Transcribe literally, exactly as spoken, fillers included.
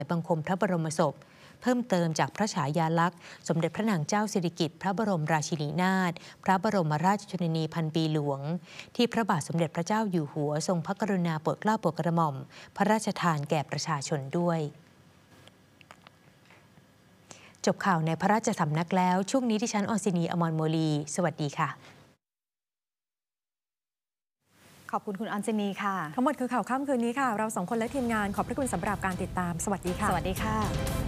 บังคมพระบรมศพเพิ่มเติมจากพระฉายาลักษณ์สมเด็จพระนางเจ้าสิริกิติ์พระบรมราชินีนาถพระบรมราชชนนีพันปีหลวงที่พระบาทสมเด็จพระเจ้าอยู่หัวทรงพระกรุณาโปรดเกล้าโปรดกระหม่อมพระราชทานแก่ประชาชนด้วยจบข่าวในพระราชสำนักแล้วช่วงนี้ดิฉันออนซินีอมรโมลีสวัสดีค่ะขอบคุณคุณอัญชนีค่ะทั้งหมดคือข่าวค่ำคืนนี้ค่ะเราสองคนและทีมงานขอบพระคุณสำหรับการติดตามสวัสดีค่ะสวัสดีค่ะ